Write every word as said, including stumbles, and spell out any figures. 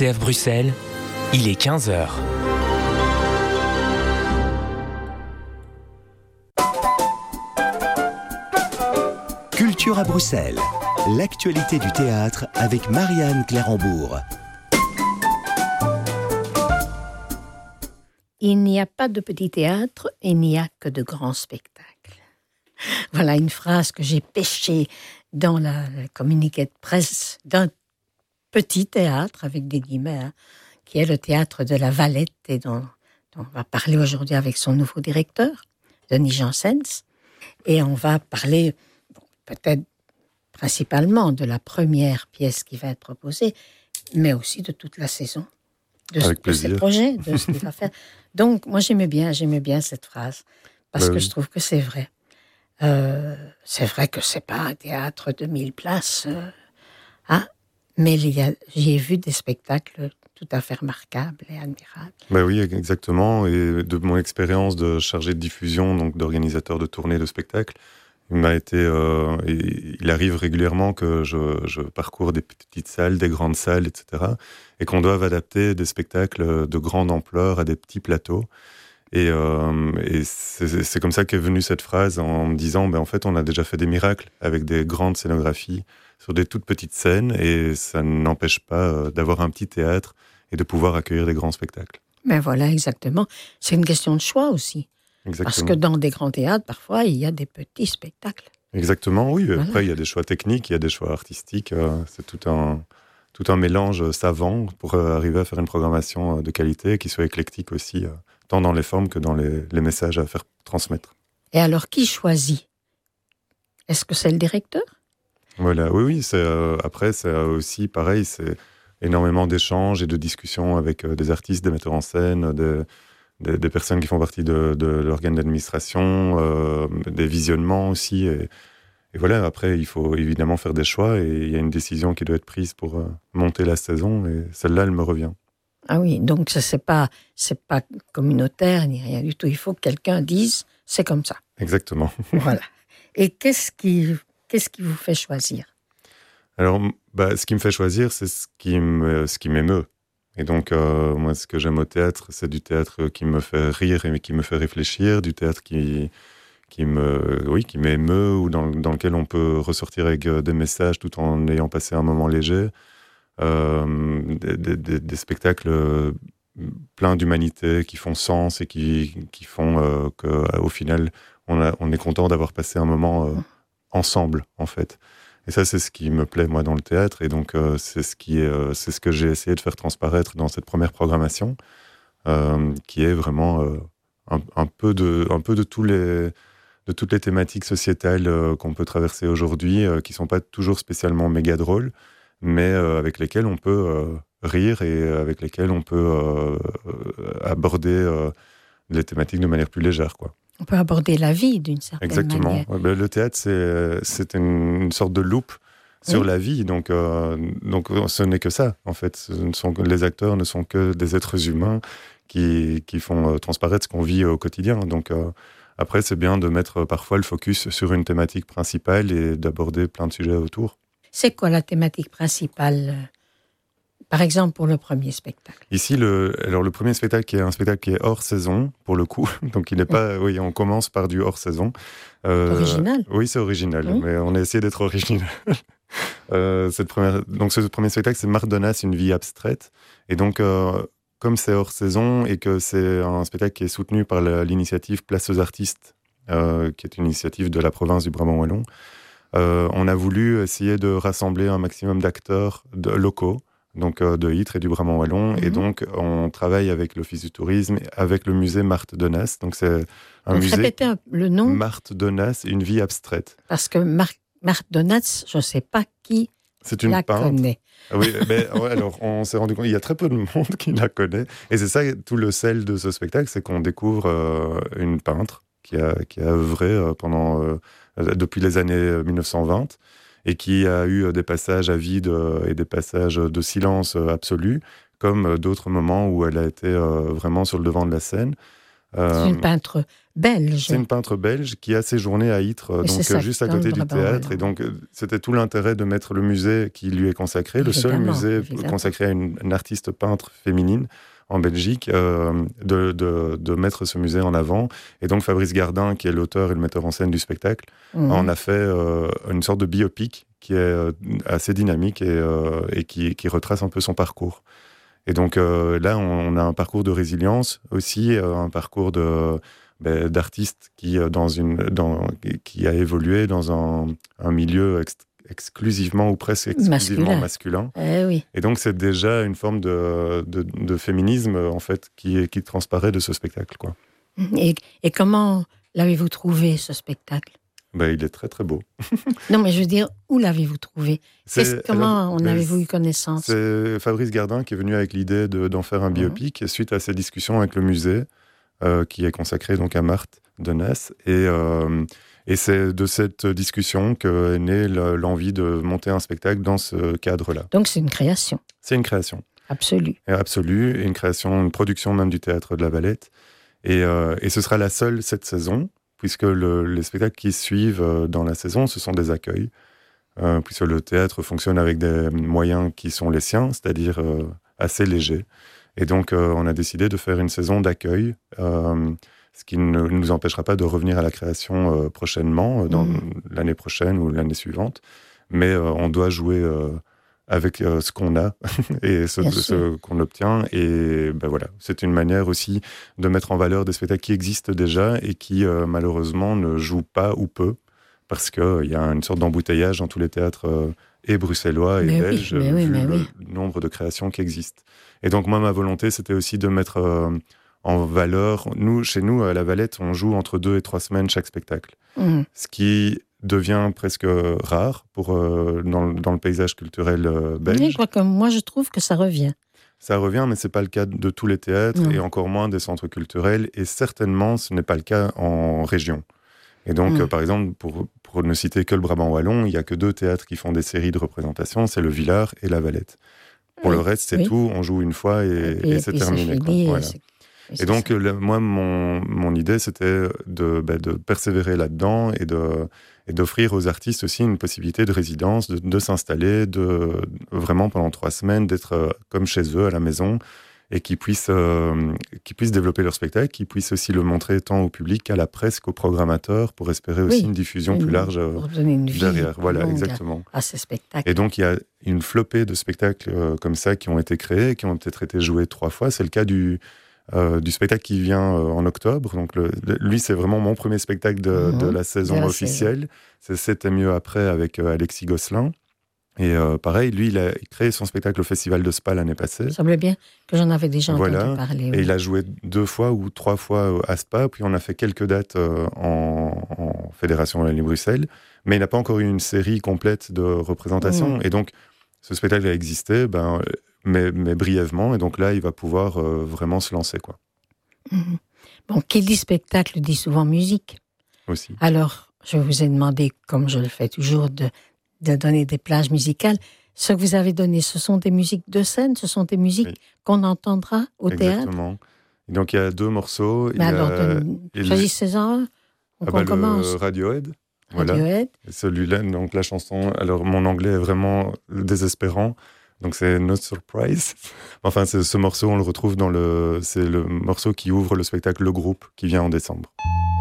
C F Bruxelles, il est quinze heures. Culture à Bruxelles, l'actualité du théâtre avec Marianne Clérambourg. Il n'y a pas de petit théâtre, il n'y a que de grands spectacles. Voilà une phrase que j'ai pêchée dans la, le communiqué de presse d'un petit théâtre, avec des guillemets, hein, qui est le théâtre de la Valette, et dont, dont on va parler aujourd'hui avec son nouveau directeur, Denis Janssens. Et on va parler, bon, peut-être principalement de la première pièce qui va être proposée, mais aussi de toute la saison, de, de ses projets, de ce qu'il va faire. Donc, moi, j'aimais bien, j'aimais bien cette phrase, parce bah que oui. je trouve que c'est vrai. Euh, c'est vrai que c'est pas un théâtre de mille places, euh, hein, mais il y a, j'y ai vu des spectacles tout à fait remarquables et admirables. Ben oui, exactement. Et de mon expérience de chargé de diffusion, donc d'organisateur de tournées de spectacles, il m'a été, euh, il arrive régulièrement que je, je parcours des petites salles, des grandes salles, et cetera, et qu'on doive adapter des spectacles de grande ampleur à des petits plateaux. Et, euh, et c'est, c'est comme ça qu'est venue cette phrase, en me disant, ben en fait, on a déjà fait des miracles avec des grandes scénographies sur des toutes petites scènes, et ça n'empêche pas d'avoir un petit théâtre et de pouvoir accueillir des grands spectacles. Ben voilà, exactement. C'est une question de choix aussi. Exactement. Parce que dans des grands théâtres, parfois, il y a des petits spectacles. Exactement, oui. Voilà. Après, il y a des choix techniques, il y a des choix artistiques. Euh, c'est tout un, tout un mélange savant pour euh, arriver à faire une programmation de qualité qui soit éclectique aussi, euh, tant dans les formes que dans les, les messages à faire transmettre. Et alors, qui choisit ? Est-ce que c'est le directeur ? Voilà, oui, oui. C'est, euh, après, c'est aussi pareil, c'est énormément d'échanges et de discussions avec euh, des artistes, des metteurs en scène, des... Des, des personnes qui font partie de, de l'organe d'administration, euh, des visionnements aussi. Et, et voilà, après, il faut évidemment faire des choix et il y a une décision qui doit être prise pour euh, monter la saison et celle-là, elle me revient. Ah oui, donc ça, c'est pas, c'est pas communautaire ni rien du tout. Il faut que quelqu'un dise, c'est comme ça. Exactement. Voilà. Et qu'est-ce qui, qu'est-ce qui vous fait choisir ? Alors, bah, ce qui me fait choisir, c'est ce qui, me, ce qui m'émeut. Et donc, euh, moi, ce que j'aime au théâtre, c'est du théâtre qui me fait rire et qui me fait réfléchir, du théâtre qui, qui, me, oui, qui m'émeut ou dans, dans lequel on peut ressortir avec des messages tout en ayant passé un moment léger. Euh, des, des, des spectacles pleins d'humanité qui font sens et qui, qui font euh, qu'au final, on, a, on est content d'avoir passé un moment euh, ensemble, en fait. Et ça, c'est ce qui me plaît, moi, dans le théâtre. Et donc, euh, c'est, ce qui est, euh, c'est ce que j'ai essayé de faire transparaître dans cette première programmation, euh, qui est vraiment euh, un, un, peu de, un peu de, tous les, de toutes les thématiques sociétales euh, qu'on peut traverser aujourd'hui, euh, qui ne sont pas toujours spécialement méga drôles, mais euh, avec lesquelles on peut euh, rire et avec lesquelles on peut euh, aborder euh, les thématiques de manière plus légère, quoi. On peut aborder la vie d'une certaine Exactement. manière. Ouais, ben, le théâtre, c'est, c'est une, une sorte de loupe sur oui. la vie. Donc, euh, donc, ce n'est que ça, en fait. Ce ne sont, les acteurs ne sont que des êtres humains qui, qui font euh, transparaître ce qu'on vit au quotidien. Donc, euh, après, c'est bien de mettre parfois le focus sur une thématique principale et d'aborder plein de sujets autour. C'est quoi la thématique principale ? Par exemple, pour le premier spectacle. Ici, le, alors le premier spectacle qui est un spectacle qui est hors saison, pour le coup. Donc, il n'est pas, oui, on commence par du hors saison. Euh, original. Oui, c'est original, oui. Mais on a essayé d'être original. euh, cette première, donc, ce premier spectacle, c'est Mardonas, une vie abstraite. Et donc, euh, comme c'est hors saison et que c'est un spectacle qui est soutenu par la, l'initiative Place aux artistes, euh, qui est une initiative de la province du Brabant wallon, euh, on a voulu essayer de rassembler un maximum d'acteurs de, locaux, donc euh, de Ytre et du Brabant wallon, mm-hmm. Et donc on travaille avec l'Office du tourisme, avec le musée Marthe Donas. Donc c'est un donc, musée. Répétez un, le nom. Marthe Donas, une vie abstraite. Parce que Mar- Marthe Donas, je ne sais pas qui c'est une la peintre. connaît. Ah oui, mais ouais, alors on s'est rendu compte, il y a très peu de monde qui la connaît, et c'est ça tout le sel de ce spectacle, c'est qu'on découvre euh, une peintre qui a qui a œuvré euh, pendant euh, depuis les années mille neuf cent vingt. Et qui a eu des passages à vide et des passages de silence absolu, comme d'autres moments où elle a été vraiment sur le devant de la scène. Euh, c'est une peintre belge. C'est une peintre belge qui a séjourné à Ytre, donc ça, juste à côté du théâtre. Et donc, c'était tout l'intérêt de mettre le musée qui lui est consacré, évidemment, le seul musée évidemment. consacré à une, une artiste peintre féminine en Belgique, euh, de, de, de mettre ce musée en avant. Et donc, Fabrice Gardin, qui est l'auteur et le metteur en scène du spectacle, mmh. en a fait euh, une sorte de biopic qui est euh, assez dynamique et, euh, et qui, qui retrace un peu son parcours. Et donc euh, là, on a un parcours de résilience aussi, euh, un parcours de, ben, d'artiste qui, dans une, dans, qui a évolué dans un, un milieu ex- exclusivement ou presque exclusivement masculin. masculin. Eh oui. Et donc, c'est déjà une forme de, de, de féminisme, en fait, qui, qui transparaît de ce spectacle, quoi. Et, et comment l'avez-vous trouvé, ce spectacle ? Ben, il est très, très beau. Non, mais je veux dire, où l'avez-vous trouvé ? Comment alors, en ben, avez-vous eu connaissance ? C'est Fabrice Gardin qui est venu avec l'idée de, d'en faire un biopic, mmh. et suite à ces discussions avec le musée, euh, qui est consacré donc à Marthe de Nas. Et, euh, et c'est de cette discussion qu'est née l'envie de monter un spectacle dans ce cadre-là. Donc, c'est une création. C'est une création. Absolue. Et absolue, et une création, une production même du Théâtre de la Valette. Et, euh, et ce sera la seule cette saison, puisque le, les spectacles qui suivent dans la saison, ce sont des accueils, euh, puisque le théâtre fonctionne avec des moyens qui sont les siens, c'est-à-dire euh, assez légers. Et donc, euh, on a décidé de faire une saison d'accueil, euh, ce qui ne nous empêchera pas de revenir à la création euh, prochainement, dans mmh. l'année prochaine ou l'année suivante. Mais euh, on doit jouer euh, avec euh, ce qu'on a et ce, ce qu'on obtient. Et ben voilà, c'est une manière aussi de mettre en valeur des spectacles qui existent déjà et qui, euh, malheureusement, ne jouent pas ou peu, parce qu'il euh, y a une sorte d'embouteillage dans tous les théâtres euh, et bruxellois et mais belges, oui, oui, vu le oui. nombre de créations qui existent. Et donc, moi, ma volonté, c'était aussi de mettre euh, en valeur... Nous, chez nous, à la Valette, on joue entre deux et trois semaines chaque spectacle. Mmh. Ce qui devient presque rare pour, euh, dans, dans le paysage culturel euh, belge. Oui, je crois que moi, je trouve que ça revient. Ça revient, mais ce n'est pas le cas de tous les théâtres, mmh. et encore moins des centres culturels. Et certainement, ce n'est pas le cas en région. Et donc, mmh. euh, par exemple, pour, pour ne citer que le Brabant wallon, il n'y a que deux théâtres qui font des séries de représentations, c'est le Villard et la Valette. Pour oui, le reste, c'est oui. tout, on joue une fois et, et, puis, et c'est et terminé. C'est fini, quoi. Voilà. C'est... Et, et donc, le, moi, mon, mon idée, c'était de, bah, de persévérer là-dedans et, de, et d'offrir aux artistes aussi une possibilité de résidence, de, de s'installer, de, vraiment pendant trois semaines, d'être euh, comme chez eux, à la maison, et qu'ils puissent, euh, qu'ils puissent développer leur spectacle, qu'ils puissent aussi le montrer tant au public qu'à la presse qu'aux programmateurs, pour espérer aussi oui, une diffusion une, plus large pour donner une derrière. Vie voilà, exactement. À, à ces spectacles. Et donc, il y a une flopée de spectacles euh, comme ça qui ont été créés, qui ont peut-être été joués trois fois. C'est le cas du, euh, du spectacle qui vient euh, en octobre. Donc, le, le, lui, c'est vraiment mon premier spectacle de, mmh, de la saison de la officielle. Saison. C'est C'était mieux après avec euh, Alexis Gosselin. Et euh, pareil, lui, il a créé son spectacle au Festival de Spa l'année passée. Il semblait bien que j'en avais déjà voilà. entendu parler. Et oui. il a joué deux fois ou trois fois à Spa, puis on a fait quelques dates euh, en, en Fédération Wallonie-Bruxelles, mais il n'a pas encore eu une série complète de représentations. Mmh. Et donc, ce spectacle a existé, ben, mais, mais brièvement, et donc là, il va pouvoir euh, vraiment se lancer, quoi. Mmh. Bon, qui dit spectacle dit souvent musique. Aussi. Alors, je vous ai demandé, comme je le fais toujours, de... de donner des plages musicales. Ce que vous avez donné, ce sont des musiques de scène, ce sont des musiques oui. qu'on entendra au Exactement. théâtre. Exactement. Donc il y a deux morceaux. Mais il alors, a... choisissez-en un. On ah bah, commence. Le Radiohead. Radiohead. Voilà. Celui-là, donc la chanson. Alors mon anglais est vraiment désespérant. Donc c'est No Surprise. Enfin, c'est ce morceau, on le retrouve dans le. C'est le morceau qui ouvre le spectacle Le Groupe, qui vient en décembre.